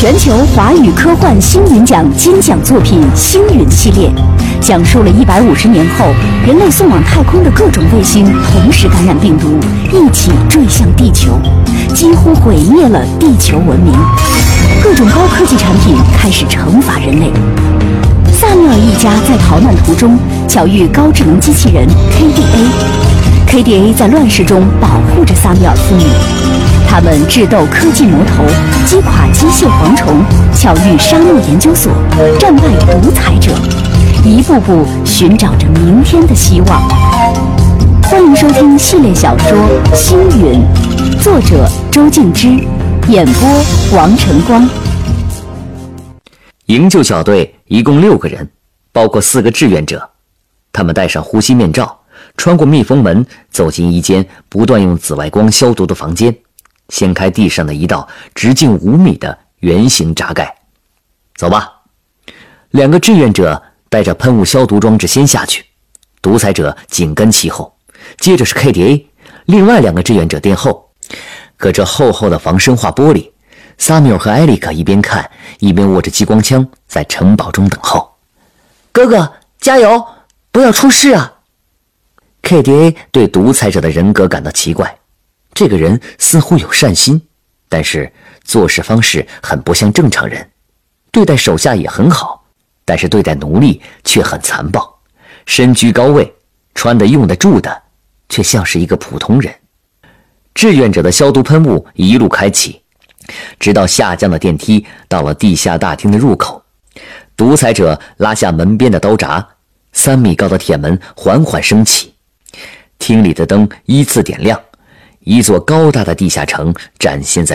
全球华语科幻星云奖金奖作品《星云》系列，讲述了150年后人类送往太空的各种卫星同时感染病毒，一起坠向地球，几乎毁灭了地球文明。各种高科技产品开始惩罚人类。萨缪尔一家在逃难途中巧遇高智能机器人 KDA，KDA 在乱世中保护着萨缪尔父女。他们智斗科技魔头，击垮机械蝗虫，巧遇沙漠研究所，战败独裁者，一步步寻找着明天的希望。欢迎收听系列小说《星云》，作者周静之，演播王晨光。 营救小队一共6个人，包括4个志愿者。他们戴上呼吸面罩，穿过密封门，走进一间不断用紫外光消毒的房间，掀开地上的一道直径5米的圆形闸盖。走吧。2个志愿者带着喷雾消毒装置先下去，独裁者紧跟其后，接着是 KDA， 另外2个志愿者殿后。隔着厚厚的防生化玻璃，萨缪尔和艾利克一边看一边握着激光枪在城堡中等候。 哥哥加油，不要出事啊。 KDA 对独裁者的人格感到奇怪，这个人似乎有善心，但是做事方式很不像正常人，对待手下也很好，但是对待奴隶却很残暴，身居高位，穿的用的住的却像是一个普通人。志愿者的消毒喷雾一路开启，直到下降的电梯到了地下大厅的入口。独裁者拉下门边的刀闸，3米高的铁门缓缓升起，厅里的灯依次点亮，一座高大的地下城展现在